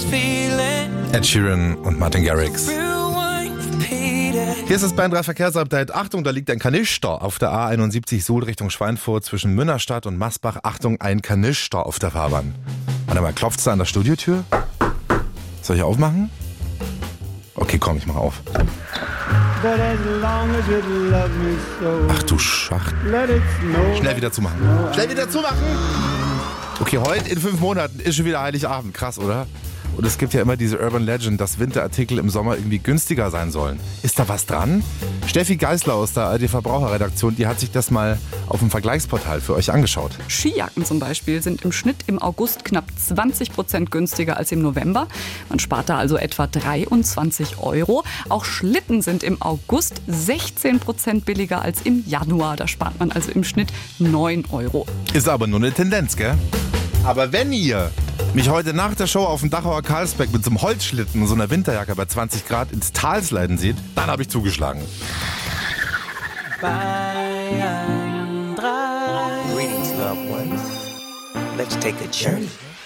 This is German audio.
Ed Sheeran und Martin Garrix. Hier ist das Bayern 3 Verkehrsupdate. Achtung, da liegt ein Kanister auf der A71 Suhl Richtung Schweinfurt zwischen Münnerstadt und Masbach. Achtung, ein Kanister auf der Fahrbahn. Warte mal, klopft's da an der Studiotür? Soll ich aufmachen? Okay, komm, ich mach auf. Ach du Schacht. Schnell wieder zumachen. Schnell wieder zumachen! Okay, heute in 5 Monaten ist schon wieder Heiligabend. Krass, oder? Und es gibt ja immer diese Urban Legend, dass Winterartikel im Sommer irgendwie günstiger sein sollen. Ist da was dran? Steffi Geisler aus der ARD Verbraucherredaktion, die hat sich das mal auf dem Vergleichsportal für euch angeschaut. Skijacken zum Beispiel sind im Schnitt im August knapp 20% günstiger als im November. Man spart da also etwa 23 €. Auch Schlitten sind im August 16% billiger als im Januar. Da spart man also im Schnitt 9 €. Ist aber nur eine Tendenz, gell? Aber wenn ihr mich heute nach der Show auf dem Dachauer Karlsberg mit so einem Holzschlitten und so einer Winterjacke bei 20 Grad ins Tal sliden seht, dann habe ich zugeschlagen. Bayern 3. Greetings, loved ones. Let's take a journey.